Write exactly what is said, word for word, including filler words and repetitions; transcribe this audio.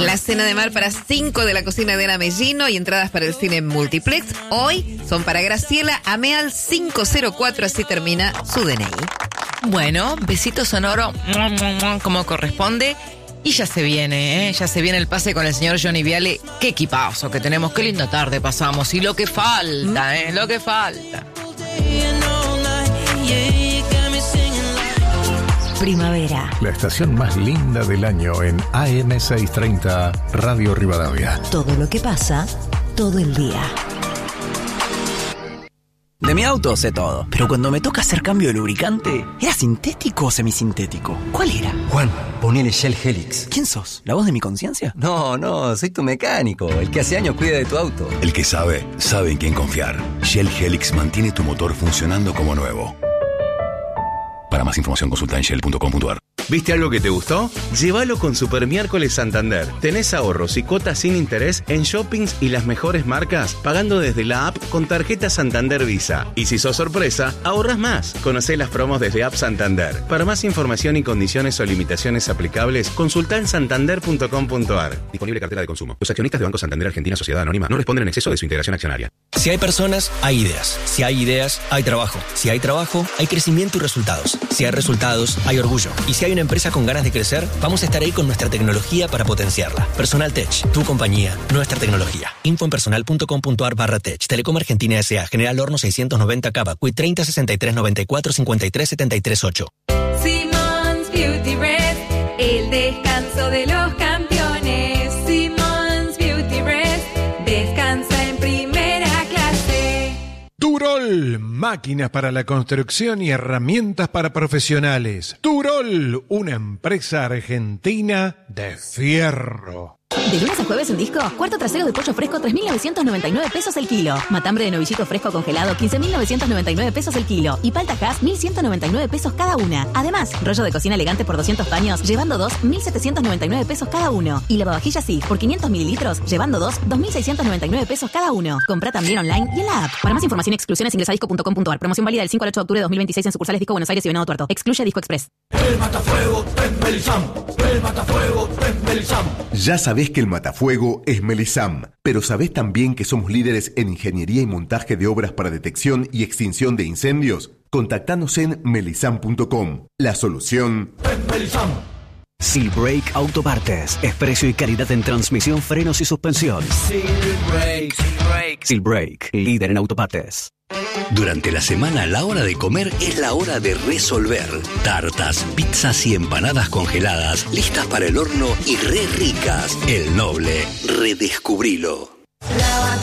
La cena de mar para cinco de la cocina de Ana Mellino y entradas para el cine Multiplex. Hoy son para Graciela Ameal cinco cero cuatro, así termina su D N I. Bueno, besito sonoro como corresponde. Y ya se viene, ¿eh? Ya se viene el pase con el señor Johnny Viale. Qué equipazo que tenemos, qué linda tarde pasamos. Y lo que falta, ¿eh? Lo que falta. Primavera. La estación más linda del año en A M seiscientos treinta Radio Rivadavia. Todo lo que pasa, todo el día. De mi auto sé todo, pero cuando me toca hacer cambio de lubricante, ¿era sintético o semisintético? ¿Cuál era? Juan, ponele Shell Helix. ¿Quién sos? ¿La voz de mi conciencia? No, no, soy tu mecánico, el que hace años cuida de tu auto. El que sabe, sabe en quién confiar. Shell Helix mantiene tu motor funcionando como nuevo. Para más información consulta en shell punto com punto a r. ¿Viste algo que te gustó? Llévalo con Super Miércoles Santander. Tenés ahorros y cuotas sin interés en shoppings y las mejores marcas, pagando desde la app con tarjeta Santander Visa. Y si sos sorpresa, ahorras más. Conocé las promos desde App Santander. Para más información y condiciones o limitaciones aplicables, consulta en santander punto com punto a r. Disponible cartera de consumo. Los accionistas de Banco Santander Argentina Sociedad Anónima no responden en exceso de su integración accionaria. Si hay personas, hay ideas. Si hay ideas, hay trabajo. Si hay trabajo, hay crecimiento y resultados. Si hay resultados, hay orgullo. Y si hay una empresa con ganas de crecer, vamos a estar ahí con nuestra tecnología para potenciarla. Personal Tech, tu compañía, nuestra tecnología. Info en personal punto com punto a r barra tech. Telecom Argentina S A. General Horno seiscientos noventa Cava. Q I treinta sesenta y tres noventa y cuatro cincuenta y tres setenta y tres ocho. Simmons Beauty Rest, el descanso de los campeones. Simmons Beauty Rest, descansa en primera clase. Turol, máquinas para la construcción y herramientas para profesionales. Turol, una empresa argentina de fierro. De lunes a jueves en Disco, cuarto trasero de pollo fresco tres mil novecientos noventa y nueve pesos el kilo. Matambre de novillito fresco congelado quince mil novecientos noventa y nueve pesos el kilo. Y palta Hass mil ciento noventa y nueve pesos cada una. Además, rollo de cocina elegante por doscientos paños, llevando dos, mil setecientos noventa y nueve pesos cada uno. Y lavavajillas sí, por quinientos mililitros, llevando dos, dos mil seiscientos noventa y nueve pesos cada uno. Compra también online y en la app. Para más información y exclusiones ingresa a disco punto com punto a r. Promoción válida del cinco al ocho de octubre de dos mil veintiséis en sucursales Disco Buenos Aires y Venado Tuerto. Excluye Disco Express. El matafuego es Melisam. El matafuego es Melisam. Ya sabés que el matafuego es Melisam, pero ¿sabés también que somos líderes en ingeniería y montaje de obras para detección y extinción de incendios? Contactanos en melisam punto com. La solución es Melisam. Silbrake Autopartes. Es precio y calidad en transmisión, frenos y suspensión. Silbrake. Silbrake. Silbrake, líder en autopartes. Durante la semana, la hora de comer es la hora de resolver. Tartas, pizzas y empanadas congeladas, listas para el horno y re ricas. El Noble, redescubrilo. Lávate